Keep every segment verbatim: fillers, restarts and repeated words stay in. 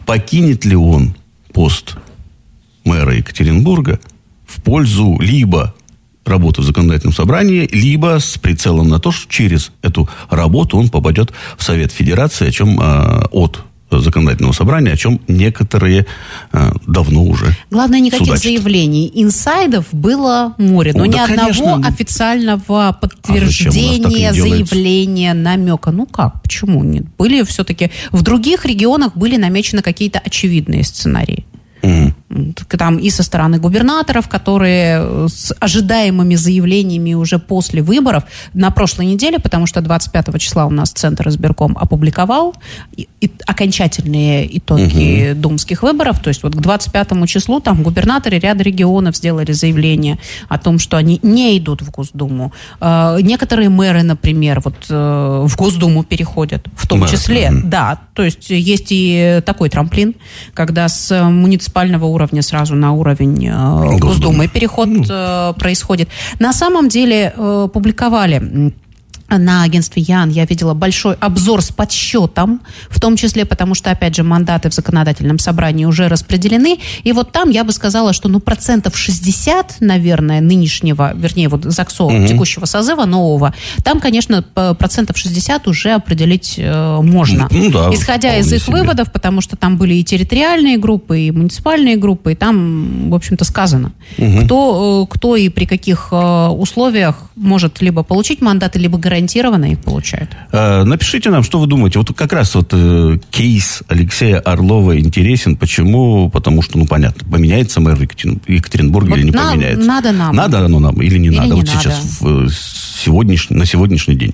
покинет ли он пост мэра Екатеринбурга в пользу либо работы в законодательном собрании, либо с прицелом на то, что через эту работу он попадет в Совет Федерации, о чем э, от законодательного собрания, о чем некоторые э, давно уже Главное, никаких судачат. заявлений. Инсайдов было море, но О, ни да, одного конечно. официального А подтверждения, зачем у нас так не заявления, намека. Ну как, почему нет? Были все-таки... В других регионах были намечены какие-то очевидные сценарии. Угу. Там и со стороны губернаторов, которые с ожидаемыми заявлениями уже после выборов на прошлой неделе, потому что двадцать пятого числа у нас Центр избирком опубликовал и, и окончательные итоги угу. думских выборов. То есть вот к двадцать пятому числу там губернаторы ряда регионов сделали заявление о том, что они не идут в Госдуму. Э, некоторые мэры, например, вот э, в Госдуму переходят, в том Мэр. числе. Угу. Да, то есть есть и такой трамплин, когда с муниципального уровня сразу на уровень э, Госдумы переход э, происходит. На самом деле э, публиковали на агентстве Ян, я видела большой обзор с подсчетом, в том числе потому, что, опять же, мандаты в законодательном собрании уже распределены. И вот там я бы сказала, что ну, процентов шестьдесят, наверное, нынешнего, вернее, вот ЗАГСа угу. текущего созыва нового, там, конечно, процентов шестьдесят уже определить э, можно. Ну, да, исходя из их себе. выводов, потому что там были и территориальные группы, и муниципальные группы, и там, в общем-то, сказано, угу. кто, кто и при каких условиях может либо получить мандаты, либо гарантировать гарантированно их получают. А, напишите нам, что вы думаете. Вот как раз вот э, кейс Алексея Орлова интересен. Почему? Потому что, ну, понятно, поменяется мэр в Екатеринбурге вот или не на, поменяется. Надо нам. Надо оно нам или не или надо? Не вот надо. сейчас, в, сегодняшний, на сегодняшний день.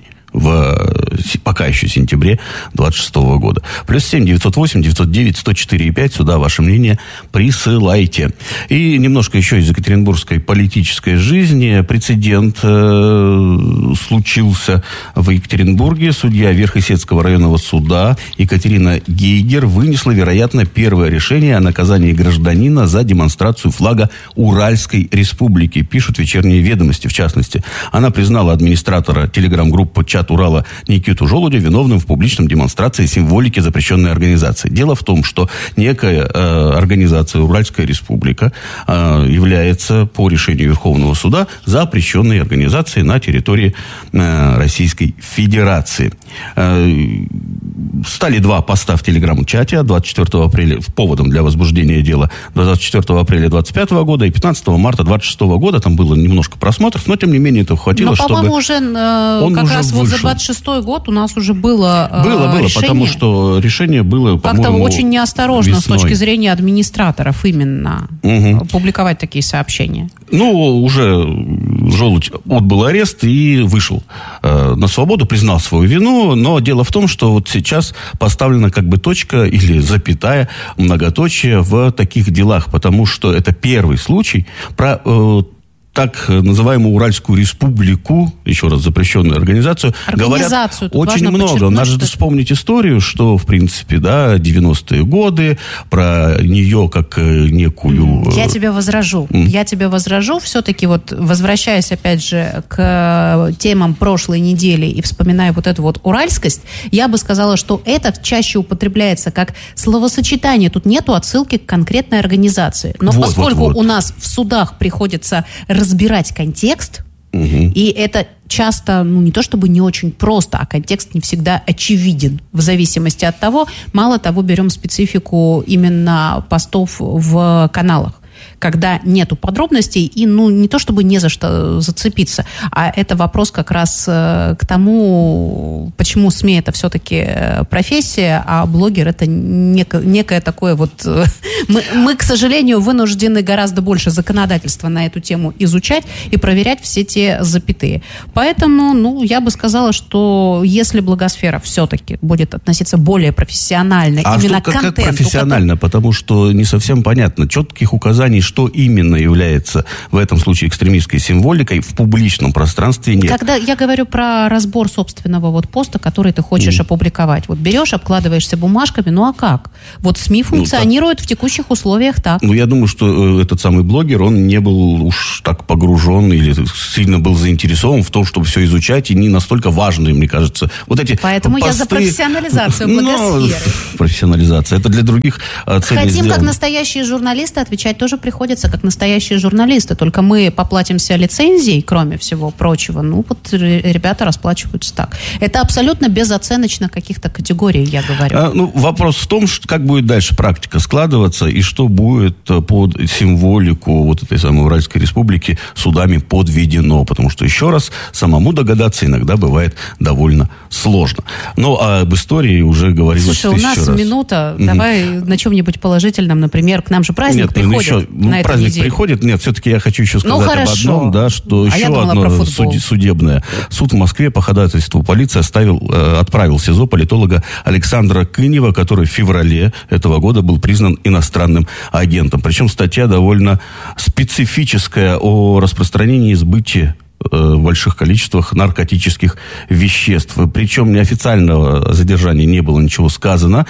В пока еще сентябре двадцать шестого года. Плюс семь девятьсот восемь девятьсот девять сто четыре пять. Сюда ваше мнение присылайте. И немножко еще из екатеринбургской политической жизни. Прецедент э, случился в Екатеринбурге. Судья Верхесецкого районного суда Екатерина Гейгер вынесла, вероятно, первое решение о наказании гражданина за демонстрацию флага Уральской Республики. Пишут «Вечерние ведомости», в частности. Она признала администратора телеграм-группы «Чат Урала» Никиту Желудя виновным в публичном демонстрации символики запрещенной организации. Дело в том, что некая э, организация Уральская Республика э, является по решению Верховного суда запрещенной организацией на территории э, Российской Федерации. Э, стали два поста в телеграм-чате двадцать четвёртого апреля поводом для возбуждения дела двадцать четвёртого апреля двадцать пятого года и пятнадцатого марта двадцать шестого года. Там было немножко просмотров, но тем не менее этого хватило, но, чтобы... по-моему, уже э, он как уже раз вышел. Вот за двадцать шестой год у нас уже было э, Было, было, решение. потому что решение было, как-то по-моему, очень неосторожно весной. С точки зрения администраторов именно угу. публиковать такие сообщения. Ну, уже Желудь отбыл арест и вышел э, на свободу, признал свою вину, но дело в том, что вот сейчас поставлена как бы точка или запятая, многоточие в таких делах, потому что это первый случай про... Э, так называемую Уральскую Республику, еще раз запрещенную организацию, говорят очень много. Надо что... вспомнить историю, что, в принципе, да, девяностые годы, про нее как некую... Я тебе возражу. Mm. Я тебе возражу. Все-таки вот, возвращаясь, опять же, к темам прошлой недели и вспоминая вот эту вот уральскость, я бы сказала, что это чаще употребляется как словосочетание. Тут нету отсылки к конкретной организации. Но вот, поскольку вот, вот. у нас в судах приходится разбирать контекст, угу. и это часто, ну, не то чтобы не очень просто, а контекст не всегда очевиден, в зависимости от того, мало того, берем специфику именно постов в каналах, когда нету подробностей и, ну, не то чтобы не за что зацепиться, а это вопрос как раз к тому, почему СМИ это все-таки профессия, а блогер это некое, некое такое вот... Мы, мы, к сожалению, вынуждены гораздо больше законодательства на эту тему изучать и проверять все те запятые. Поэтому, ну, я бы сказала, что если блогосфера все-таки будет относиться более профессионально, а именно что, к контенту... как профессионально? Который... Потому что не совсем понятно. Четких указаний, что именно является в этом случае экстремистской символикой, в публичном пространстве нет. Когда я говорю про разбор собственного вот поста, который ты хочешь mm. опубликовать, вот берешь, обкладываешься бумажками, ну а как? Вот СМИ функционируют ну, так... в текущей текущих условиях так. Ну, я думаю, что этот самый блогер, он не был уж так погружен или сильно был заинтересован в том, чтобы все изучать, и не настолько важные, мне кажется. Вот эти Поэтому посты... я за профессионализацию благосферы. Но... Профессионализация. Это для других целей Хотим, сделано. как настоящие журналисты, отвечать тоже приходится, как настоящие журналисты. Только мы поплатимся лицензией, кроме всего прочего. Ну, вот ребята расплачиваются так. Это абсолютно безоценочно каких-то категорий, я говорю. А, ну, вопрос в том, что, как будет дальше практика складываться, и что будет под символику вот этой самой Уральской республики судами подведено. Потому что, еще раз, самому догадаться иногда бывает довольно сложно. Но об истории уже говорилось Слушай, тысячу раз. у нас минута. Mm-hmm. Давай на чем-нибудь положительном, например, к нам же праздник Нет, приходит еще, на ну, этой праздник неделе. приходит. Нет, все-таки я хочу еще сказать ну, об одном, да, что а еще думала, одно суд, судебное. Суд в Москве по ходатайству полиции оставил, э, отправил в СИЗО политолога Александра Кынева, который в феврале этого года был признан иностранным агентом. Причем статья довольно специфическая о распространении и сбытии в больших количествах наркотических веществ. Причем неофициального задержания не было ничего сказано,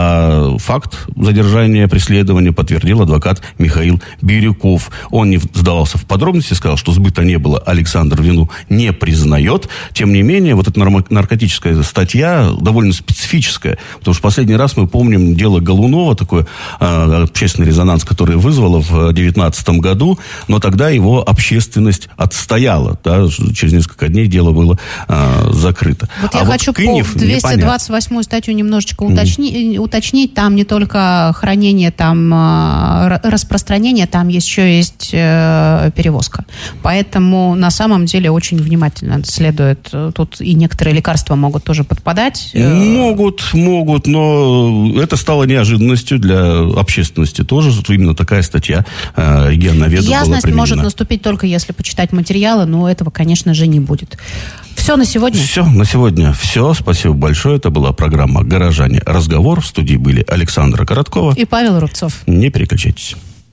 а факт задержания, преследования подтвердил адвокат Михаил Бирюков. Он не вдавался в подробности, сказал, что сбыта не было, Александр вину не признает. Тем не менее, вот эта наркотическая статья довольно специфическая, потому что в последний раз мы помним дело Голунова, такой э, общественный резонанс, который вызвало в две тысячи девятнадцатом году, но тогда его общественность отстояла. Да, через несколько дней дело было а, закрыто. Вот а я вот хочу Кынев, по двести двадцать восьмую статью немножечко уточни, mm. уточнить. Там не только хранение, там распространение, там еще есть э, перевозка. Поэтому на самом деле очень внимательно следует. Тут и некоторые лекарства могут тоже подпадать. Могут, могут, но это стало неожиданностью для общественности тоже. Именно такая статья э, регионоведу была применена. Ясность может наступить только если почитать материалы, но этого, конечно же, не будет. Все на сегодня? Все, на сегодня все. Спасибо большое. Это была программа «Горожане. Разговор». В студии были Александра Короткова и Павел Рубцов. Не переключайтесь.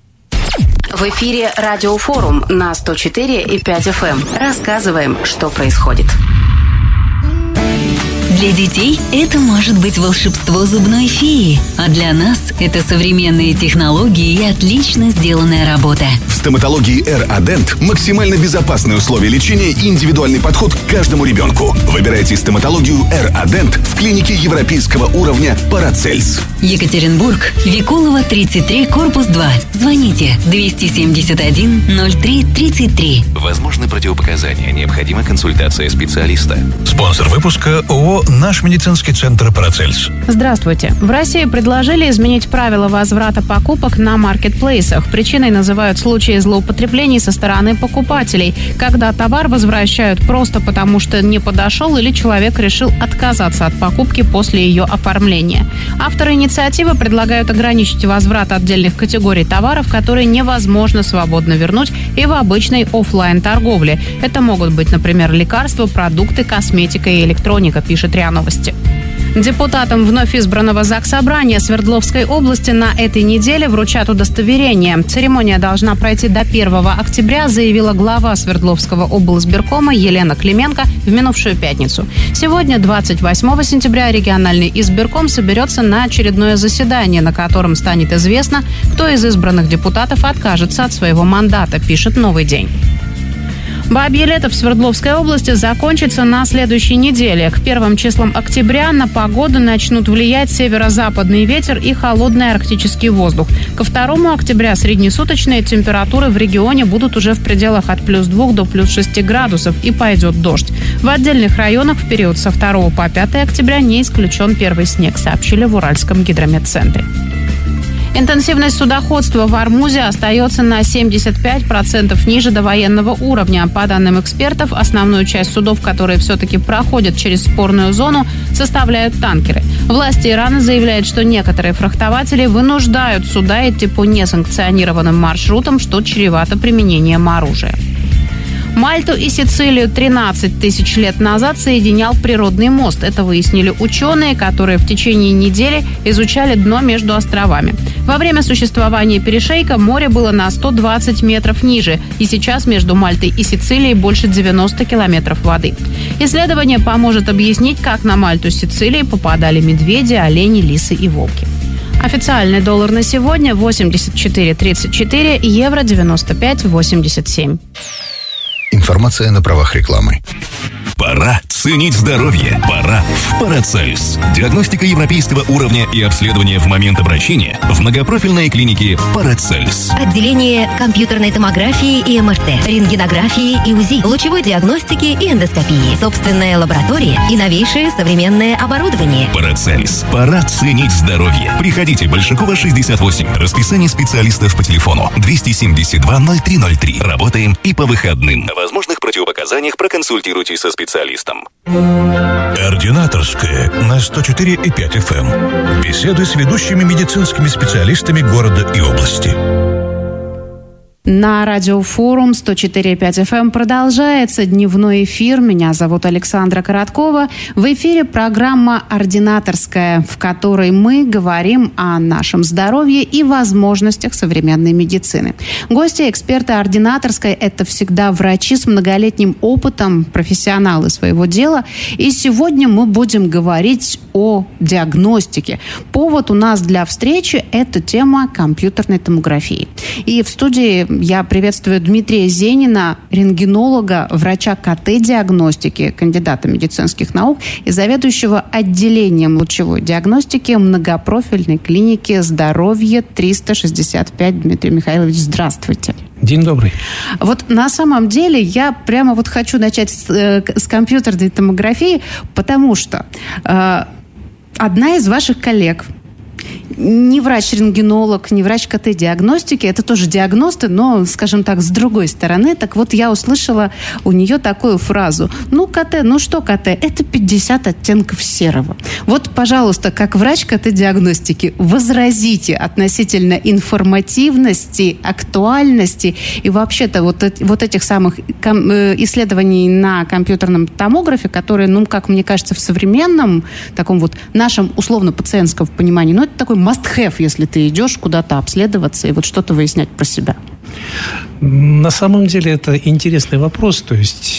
В эфире «Радиофорум» на сто четыре и пять эф эм. Рассказываем, что происходит. Для детей это может быть волшебство зубной феи, а для нас это современные технологии и отлично сделанная работа. В стоматологии R-Adent максимально безопасные условия лечения и индивидуальный подход к каждому ребенку. Выбирайте стоматологию R-Adent в клинике европейского уровня Парацельс. Екатеринбург, Викулова, тридцать три, корпус два. Звоните двести семьдесят один ноль три тридцать три. Возможны противопоказания, необходима консультация специалиста. Спонсор выпуска ООО «Наш медицинский центр Парацельс». Здравствуйте. В России предложили изменить правила возврата покупок на маркетплейсах. Причиной называют случаи злоупотреблений со стороны покупателей, когда товар возвращают просто потому, что не подошел или человек решил отказаться от покупки после ее оформления. Авторы инициативы предлагают ограничить возврат отдельных категорий товаров, которые невозможно свободно вернуть и в обычной офлайн-торговле. Это могут быть, например, лекарства, продукты, косметика и электроника, пишет РИА Новости. Депутатам вновь избранного Заксобрания Свердловской области на этой неделе вручат удостоверение. Церемония должна пройти до первого октября, заявила глава Свердловского облсбиркома Елена Клименко в минувшую пятницу. Сегодня, двадцать восьмого сентября, региональный избирком соберется на очередное заседание, на котором станет известно, кто из избранных депутатов откажется от своего мандата, пишет «Новый день». Бабье лето в Свердловской области закончится на следующей неделе. К первым числам октября на погоду начнут влиять северо-западный ветер и холодный арктический воздух. Ко второму октября среднесуточные температуры в регионе будут уже в пределах от плюс двух до плюс шести градусов и пойдет дождь. В отдельных районах в период со второго по пятое октября не исключен первый снег, сообщили в Уральском гидрометцентре. Интенсивность судоходства в Армузе остается на семьдесят пять процентов ниже довоенного уровня. По данным экспертов, основную часть судов, которые все-таки проходят через спорную зону, составляют танкеры. Власти Ирана заявляют, что некоторые фрахтователи вынуждают суда идти по несанкционированным маршрутам, что чревато применением оружия. Мальту и Сицилию тринадцать тысяч лет назад соединял природный мост. Это выяснили ученые, которые в течение недели изучали дно между островами. Во время существования перешейка море было на сто двадцать метров ниже, и сейчас между Мальтой и Сицилией больше девяносто километров воды. Исследование поможет объяснить, как на Мальту с Сицилией попадали медведи, олени, лисы и волки. Официальный доллар на сегодня восемьдесят четыре тридцать четыре, евро девяносто пять восемьдесят семь. Информация на правах рекламы. Пора ценить здоровье. Пора в Парацельс. Диагностика европейского уровня и обследование в момент обращения в многопрофильной клинике Парацельс. Отделение компьютерной томографии и эм эр тэ, рентгенографии и УЗИ, лучевой диагностики и эндоскопии, собственная лаборатория и новейшее современное оборудование. Парацельс. Пора ценить здоровье. Приходите, Большакова, шестьдесят восемь. Расписание специалистов по телефону двести семьдесят два ноль три ноль три. Работаем и по выходным. О возможных противопоказаниях проконсультируйтесь со специалистом. Ординаторская на сто четыре и пять эф эм. Беседы с ведущими медицинскими специалистами города и области. На радиофорум сто четыре и пять эф эм продолжается дневной эфир. Меня зовут Александра Короткова. В эфире программа «Ординаторская», в которой мы говорим о нашем здоровье и возможностях современной медицины. Гости, эксперты ординаторской – это всегда врачи с многолетним опытом, профессионалы своего дела. И сегодня мы будем говорить о диагностике. Повод у нас для встречи – это тема компьютерной томографии. И в студии я приветствую Дмитрия Зенина, рентгенолога, врача ка тэ-диагностики, кандидата медицинских наук и заведующего отделением лучевой диагностики многопрофильной клиники «Здоровье триста шестьдесят пять». Дмитрий Михайлович, здравствуйте. День добрый. Вот на самом деле я прямо вот хочу начать с, э, с компьютерной томографии, потому что э, одна из ваших коллег, не врач-рентгенолог, не врач ка тэ-диагностики, это тоже диагносты, но, скажем так, с другой стороны. Так вот, я услышала у нее такую фразу: ну, ка тэ, ну что ка тэ, это пятьдесят оттенков серого. Вот, пожалуйста, как врач ка тэ-диагностики, возразите относительно информативности, актуальности и вообще-то вот, вот этих самых исследований на компьютерном томографе, которые, ну, как мне кажется, в современном таком вот нашем условно-пациентском понимании, ну, это такой must-have, если ты идешь куда-то обследоваться и вот что-то выяснять про себя. На самом деле это интересный вопрос. То есть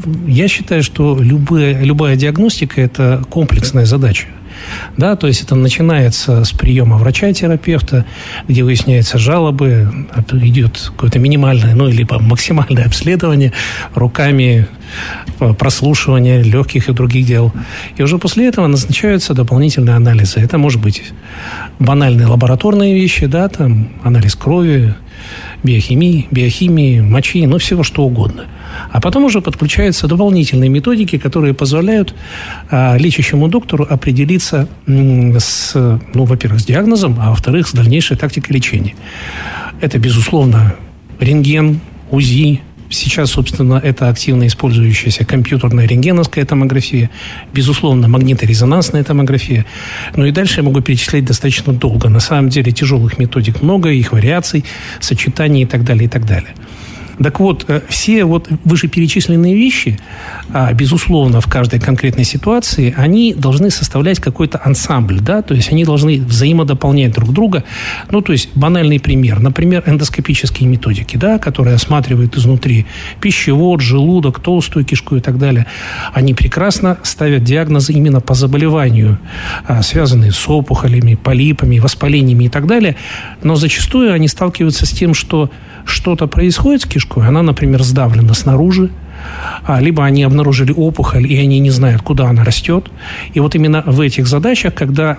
я считаю, что любая, любая диагностика – это комплексная задача. Да, то есть это начинается с приема врача-терапевта, где выясняются жалобы, идет какое-то минимальное, ну, либо максимальное обследование руками, прослушивание легких и других дел. И уже после этого назначаются дополнительные анализы. Это может быть банальные лабораторные вещи, да, там анализ крови, биохимии, биохимии, мочи, ну, всего что угодно. А потом уже подключаются дополнительные методики, которые позволяют а, лечащему доктору определиться м, с, ну, во-первых, с диагнозом, а во-вторых, с дальнейшей тактикой лечения. Это, безусловно, рентген, УЗИ. Сейчас, собственно, это активно использующаяся компьютерная рентгеновская томография, безусловно, магниторезонансная томография. Ну и дальше я могу перечислять достаточно долго. На самом деле тяжелых методик много, их вариаций, сочетаний и так далее, и так далее. Так вот, все вот вышеперечисленные вещи, безусловно, в каждой конкретной ситуации, они должны составлять какой-то ансамбль, да, то есть они должны взаимодополнять друг друга. Ну, то есть банальный пример, например, эндоскопические методики, да, которые осматривают изнутри пищевод, желудок, толстую кишку и так далее. Они прекрасно ставят диагнозы именно по заболеванию, связанные с опухолями, полипами, воспалениями и так далее. Но зачастую они сталкиваются с тем, что что-то происходит с кишкой, она, например, сдавлена снаружи, либо они обнаружили опухоль, и они не знают, куда она растет. И вот именно в этих задачах, когда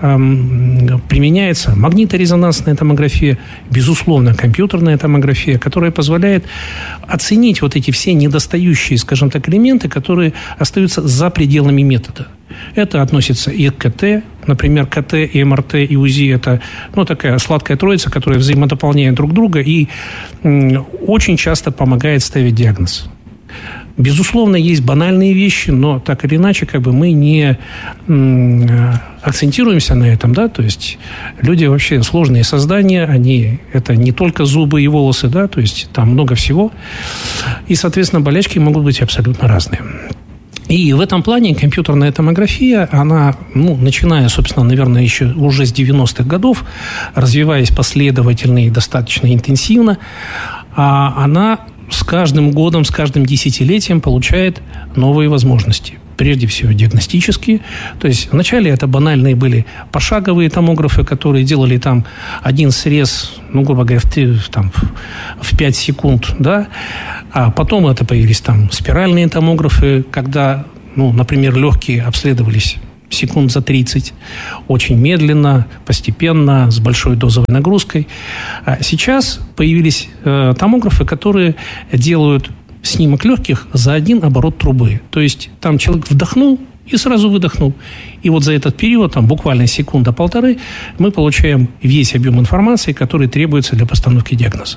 эм, применяется магниторезонансная томография, безусловно, компьютерная томография, которая позволяет оценить вот эти все недостающие, скажем так, элементы, которые остаются за пределами метода. Это относится и к ка тэ, например, ка тэ, и эм эр тэ, и УЗИ – это, ну, такая сладкая троица, которая взаимодополняет друг друга и м, очень часто помогает ставить диагноз. Безусловно, есть банальные вещи, но так или иначе, как бы мы не м, акцентируемся на этом, да, то есть люди вообще сложные создания, они, это не только зубы и волосы, да, то есть там много всего, и, соответственно, болячки могут быть абсолютно разные. И в этом плане компьютерная томография, она, ну, начиная, собственно, наверное, еще уже с девяностых годов, развиваясь последовательно и достаточно интенсивно, она с каждым годом, с каждым десятилетием получает новые возможности. прежде всего диагностические. То есть вначале это банальные были пошаговые томографы, которые делали там один срез, ну, грубо говоря, в, там, в пять секунд, да. А потом это появились там спиральные томографы, когда, ну, например, легкие обследовались секунд за тридцать, очень медленно, постепенно, с большой дозовой нагрузкой. А сейчас появились э, томографы, которые делают снимок легких за один оборот трубы. То есть там человек вдохнул и сразу выдохнул. И вот за этот период, там буквально секунда-полторы, мы получаем весь объем информации, который требуется для постановки диагноза.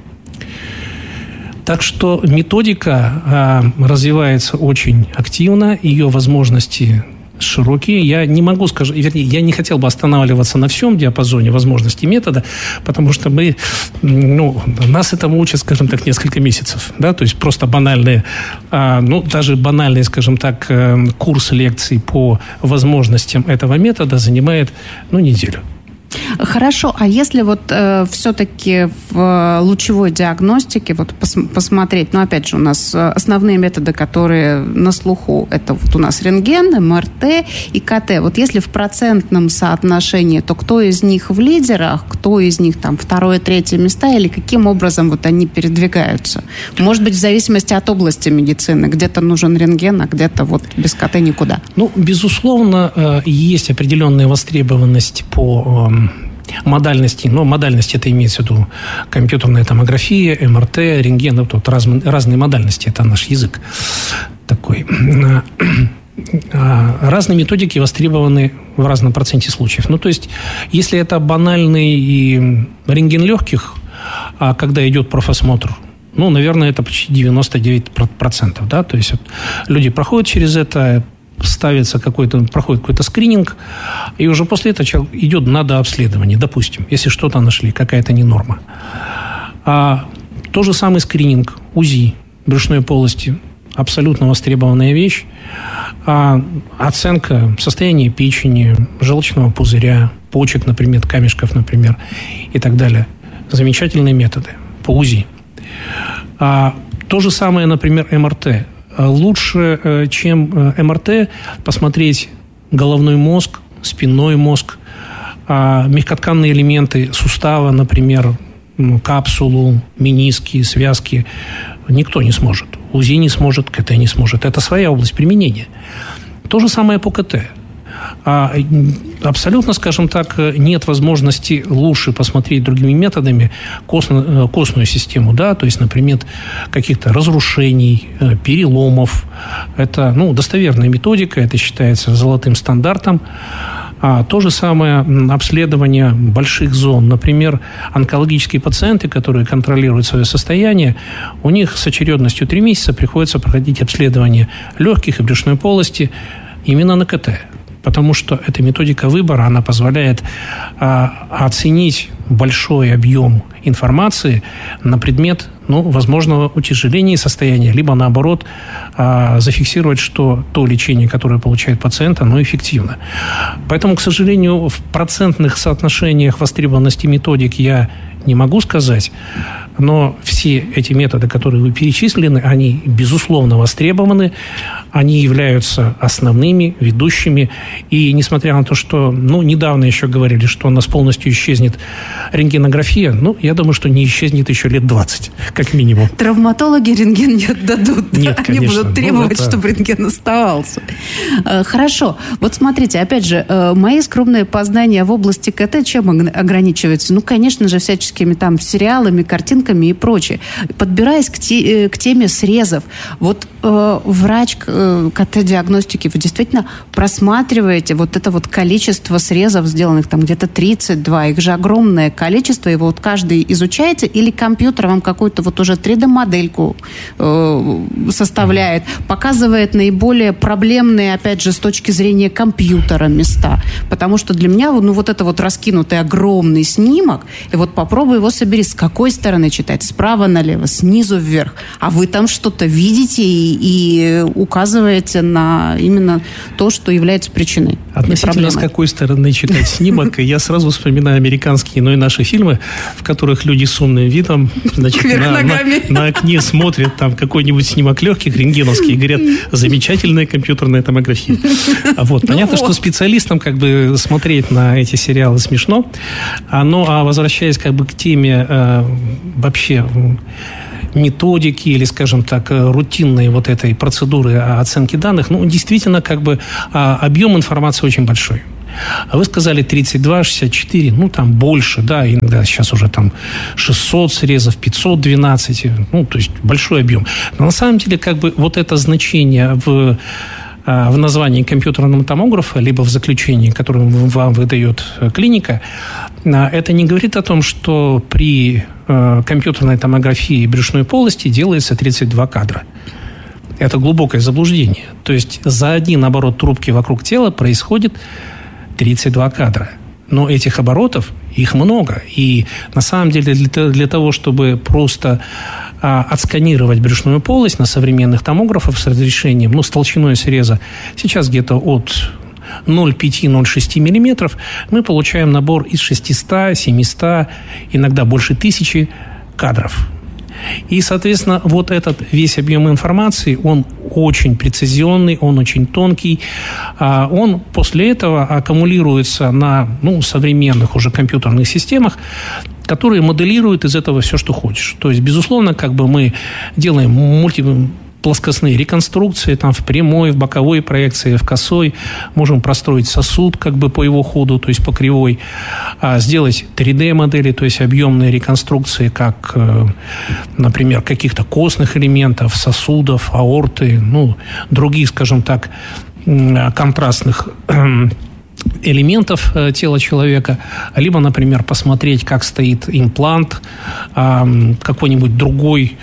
Так что методика э, развивается очень активно, ее возможности широкие. Я не могу сказать, вернее, я не хотел бы останавливаться на всем диапазоне возможностей метода, потому что мы, ну, нас этому учат, скажем так, несколько месяцев, да, то есть просто банальные, а, ну, даже банальный, скажем так, курс лекций по возможностям этого метода занимает, ну, неделю. Хорошо, а если вот э, все-таки в лучевой диагностике вот пос- посмотреть, ну, опять же, у нас основные методы, которые на слуху, это вот у нас рентген, эм эр тэ и ка тэ. Вот если в процентном соотношении, то кто из них в лидерах, кто из них там второе, третье места, или каким образом вот они передвигаются? Может быть, в зависимости от области медицины. Где-то нужен рентген, а где-то вот без ка тэ никуда. Ну, безусловно, есть определенная востребованность по модальности, но модальности это имеется в виду компьютерная томография, эм эр тэ, рентген, вот, вот раз, разные модальности, это наш язык такой. Разные методики востребованы в разном проценте случаев. Ну, то есть, если это банальный рентген легких, а когда идет профосмотр, ну, наверное, это почти девяносто девять процентов, да, то есть вот, люди проходят через это, ставится какой-то, проходит какой-то скрининг, и уже после этого человек идет на дообследование, допустим, если что-то нашли, какая-то ненорма. А то же самый скрининг, УЗИ брюшной полости, абсолютно востребованная вещь. А оценка состояния печени, желчного пузыря, почек, например, камешков, например, и так далее. Замечательные методы по УЗИ. А то же самое, например, эм эр тэ. Лучше, чем эм эр тэ, посмотреть головной мозг, спинной мозг, мягкотканные элементы сустава, например, капсулу, мениски, связки. Никто не сможет. УЗИ не сможет, ка тэ не сможет. Это своя область применения. То же самое по ка тэ. А абсолютно, скажем так, нет возможности лучше посмотреть другими методами костную, костную систему, да, то есть, например, каких-то разрушений, переломов. Это, ну, достоверная методика, это считается золотым стандартом. А то же самое обследование больших зон. Например, онкологические пациенты, которые контролируют свое состояние, у них с очередностью три месяца приходится проходить обследование легких и брюшной полости именно на ка тэ. Потому что эта методика выбора, она позволяет а, оценить большой объем информации на предмет, ну, возможного утяжеления состояния, либо, наоборот, а, зафиксировать, что то лечение, которое получает пациент, оно эффективно. Поэтому, к сожалению, в процентных соотношениях востребованности методик я не могу сказать, но все эти методы, которые вы перечислены, они, безусловно, востребованы, они являются основными, ведущими, и несмотря на то, что, ну, недавно еще говорили, что у нас полностью исчезнет рентгенография, ну, я думаю, что не исчезнет еще лет двадцать, как минимум. Травматологи рентген не отдадут. Нет, Они конечно. будут требовать, ну, это... чтобы рентген оставался. Хорошо. Вот смотрите, опять же, мои скромные познания в области ка тэ чем ограничиваются? Ну, конечно же, всяческими там сериалами, картинками и прочее. Подбираясь к, те, к теме срезов, вот э, врач э, ка тэ-диагностики, вы действительно просматриваете вот это вот количество срезов, сделанных там где-то тридцать два, их же огромное количество, его вот каждый изучаете, или компьютер вам какую-то вот уже три дэ-модельку э, составляет, показывает наиболее проблемные, опять же, с точки зрения компьютера места. Потому что для меня, ну, вот это вот раскинутый огромный снимок, и вот попробуй его собери, с какой стороны читать справа налево, снизу вверх, а вы там что-то видите и, и указываете на именно то, что является причиной. Относительно с какой стороны читать снимок, я сразу вспоминаю американские, но и наши фильмы, в которых люди с умным видом, значит, на, на, на окне смотрят там какой-нибудь снимок легких, рентгеновский, и говорят, замечательная компьютерная томография. А вот, ну понятно, вот. Что специалистам как бы смотреть на эти сериалы смешно. А, ну, а возвращаясь как бы к теме э, вообще методики или, скажем так, рутинной вот этой процедуры оценки данных, ну, действительно, как бы объем информации очень большой. А вы сказали тридцать два, шестьдесят четыре, ну, там больше, да, иногда сейчас уже там шестьсот срезов, пятьсот двенадцать, ну, то есть большой объем. Но на самом деле, как бы вот это значение в, в названии компьютерного томографа, либо в заключении, которое вам выдает клиника, это не говорит о том, что при компьютерной томографии брюшной полости делается тридцать два кадра. Это глубокое заблуждение. То есть за один оборот трубки вокруг тела происходит тридцать два кадра. Но этих оборотов, их много. И на самом деле для, для того, чтобы просто а, отсканировать брюшную полость на современных томографах с разрешением, ну, с толщиной среза, сейчас где-то от ноль целых пять - ноль целых шесть миллиметров, мы получаем набор из шестисот, семисот, иногда больше тысячи кадров. И, соответственно, вот этот весь объем информации, он очень прецизионный, он очень тонкий. Он после этого аккумулируется на, ну, современных уже компьютерных системах, которые моделируют из этого все, что хочешь. То есть, безусловно, как бы мы делаем мульти... плоскостные реконструкции, там, в прямой, в боковой проекции, в косой. Можем простроить сосуд как бы по его ходу, то есть по кривой. А сделать три дэ модели, то есть объемные реконструкции, как, например, каких-то костных элементов, сосудов, аорты, ну, других, скажем так, контрастных элементов тела человека, либо, например, посмотреть, как стоит имплант, какой-нибудь другой,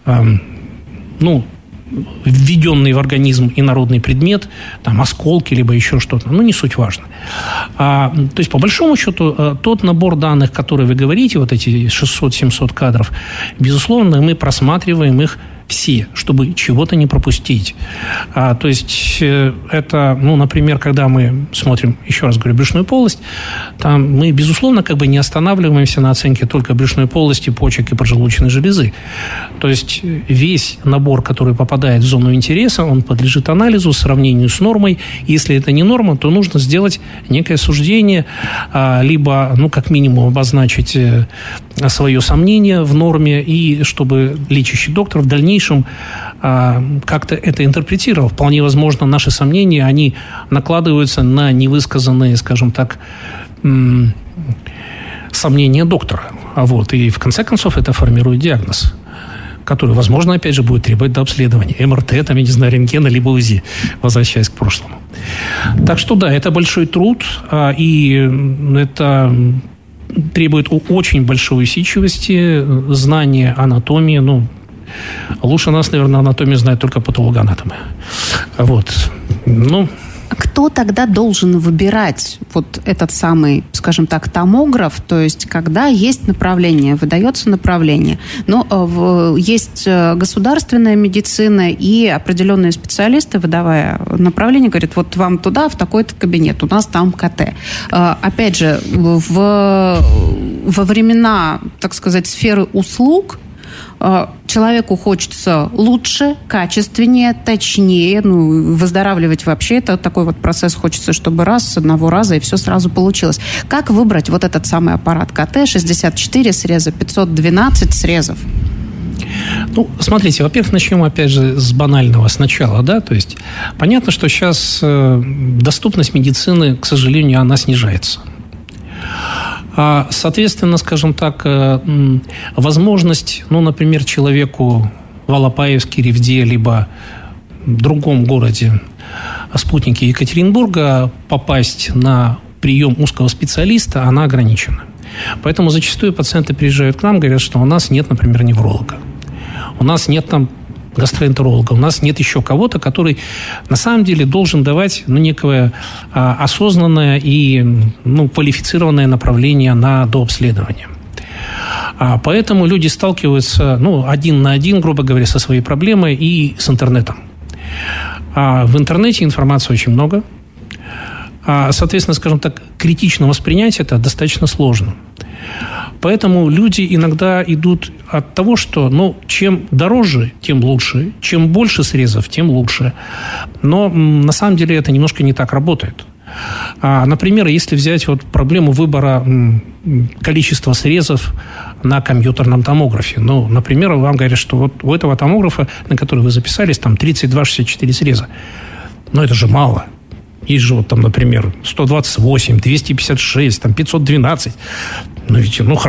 ну, введенный в организм инородный предмет, там, осколки, либо еще что-то, ну, не суть важно. А, то есть, по большому счету, тот набор данных, который вы говорите, вот эти шестьсот-семьсот кадров, безусловно, мы просматриваем их все, чтобы чего-то не пропустить. А, то есть, это, ну, например, когда мы смотрим, еще раз говорю, брюшную полость, там мы, безусловно, как бы не останавливаемся на оценке только брюшной полости, почек и поджелудочной железы. То есть, весь набор, который попадает в зону интереса, он подлежит анализу, сравнению с нормой. Если это не норма, то нужно сделать некое суждение, а, либо, ну, как минимум, обозначить свое сомнение в норме, и чтобы лечащий доктор в дальнейшем а, как-то это интерпретировал. Вполне возможно, наши сомнения, они накладываются на невысказанные, скажем так, м- сомнения доктора. А вот, и в конце концов это формирует диагноз, который, возможно, опять же, будет требовать до обследования. эм эр тэ, там, я не знаю, рентгена, либо УЗИ, возвращаясь к прошлому. Так что, да, это большой труд, а, и это требует очень большой усидчивости, знания анатомии, ну, лучше нас, наверное, анатомию знают только патологоанатомы. Вот. Ну... Кто тогда должен выбирать вот этот самый, скажем так, томограф? То есть, когда есть направление, выдается направление. Но есть государственная медицина и определенные специалисты, выдавая направление, говорят, вот вам туда, в такой-то кабинет, у нас там ка тэ. Опять же, в, во времена, так сказать, сферы услуг, человеку хочется лучше, качественнее, точнее, ну, выздоравливать вообще. Это такой вот процесс, хочется, чтобы раз, с одного раза, и все сразу получилось. Как выбрать вот этот самый аппарат ка тэ? шестьдесят четыре среза, пятьсот двенадцать срезов. Ну, смотрите, во-первых, начнем, опять же, с банального сначала, да, то есть понятно, что сейчас э, доступность медицины, к сожалению, она снижается. Соответственно, скажем так, возможность, ну, например, человеку в Алапаевске, Ревде, либо в другом городе, спутнике Екатеринбурга, попасть на прием узкого специалиста, она ограничена. Поэтому зачастую пациенты приезжают к нам, говорят, что у нас нет, например, невролога. У нас нет там гастроэнтеролога, у нас нет еще кого-то, который на самом деле должен давать, ну, некое а, осознанное и, ну, квалифицированное направление на дообследование. А поэтому люди сталкиваются, ну, один на один, грубо говоря, со своей проблемой и с интернетом. А в интернете информации очень много. А, соответственно, скажем так, критично воспринять это достаточно сложно. Поэтому люди иногда идут от того, что, ну, чем дороже, тем лучше, чем больше срезов, тем лучше. Но на самом деле это немножко не так работает. А, например, если взять вот проблему выбора количества срезов на компьютерном томографе. Ну, например, вам говорят, что вот у этого томографа, на который вы записались, там тридцать два шестьдесят четыре среза. Но это же мало. Есть же вот там, например, сто двадцать восемь, двести пятьдесят шесть, там пятьсот двенадцать. Ну, ведь, ну,